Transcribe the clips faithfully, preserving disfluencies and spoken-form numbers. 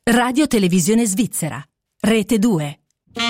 Radio Televisione Svizzera, Rete due.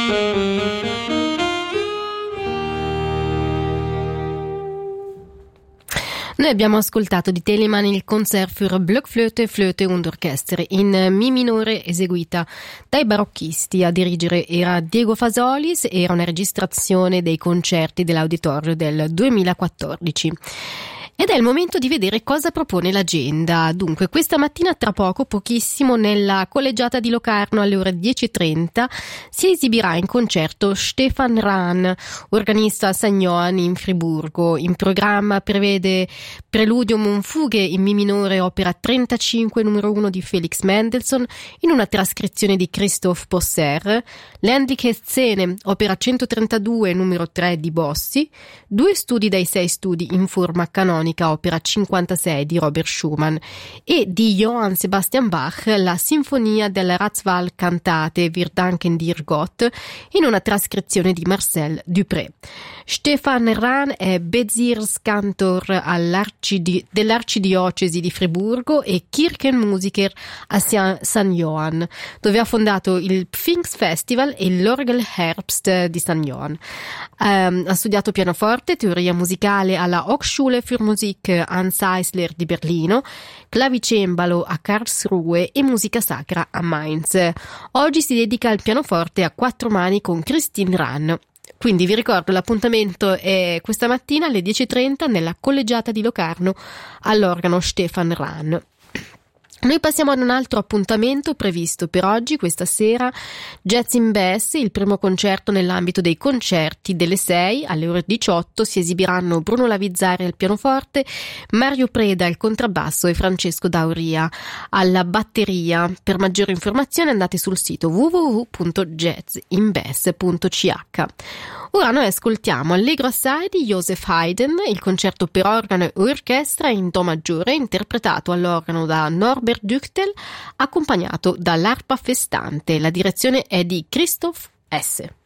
Noi abbiamo ascoltato di Telemann il Konzert für Blockflöte, Flöte und Orchestre in Mi minore eseguita dai barocchisti. A dirigere era Diego Fasolis, era una registrazione dei concerti dell'Auditorio del duemilaquattordici. Ed è il momento di vedere cosa propone l'agenda. Dunque, questa mattina, tra poco, pochissimo, nella collegiata di Locarno alle ore dieci e trenta si esibirà in concerto Stefan Rahn, organista a San Johann in Friburgo. In programma prevede Preludium und Fughe in Mi minore, opera trentacinque numero uno di Felix Mendelssohn, in una trascrizione di Christoph Posser, Ländliche Szene, opera centotrentadue numero tre di Bossi, due studi dai sei studi in forma canonica, opera cinquantasei di Robert Schumann, e di Johann Sebastian Bach la Sinfonia della Ratswahl Cantate Wir danken dir Gott, in una trascrizione di Marcel Dupré. Stefan Rahn è Bezirskantor all'arcidi- dell'Arcidiocesi di Friburgo e Kirchenmusiker a San Johann, dove ha fondato il Pfingstfestival e l'Orgelherbst di San Johann. Um, ha studiato pianoforte, teoria musicale alla Hochschule für Musik Hans Eisler di Berlino, clavicembalo a Karlsruhe e musica sacra a Mainz. Oggi si dedica al pianoforte a quattro mani con Christine Rahn. Quindi vi ricordo, l'appuntamento è questa mattina alle dieci e trenta nella collegiata di Locarno all'organo Stefan Rahn. Noi passiamo ad un altro appuntamento previsto per oggi, questa sera, Jazz in Bass, il primo concerto nell'ambito dei concerti delle sei. Alle ore diciotto si esibiranno Bruno Lavizzari al pianoforte, Mario Preda al contrabbasso e Francesco Dauria alla batteria. Per maggiori informazioni andate sul sito w w w punto jazzinbass punto c h. Ora noi ascoltiamo Allegro assai di Joseph Haydn, il concerto per organo e orchestra in do maggiore, interpretato all'organo da Norbert Düchtel, accompagnato dall'arpa festante. La direzione è di Christoph S.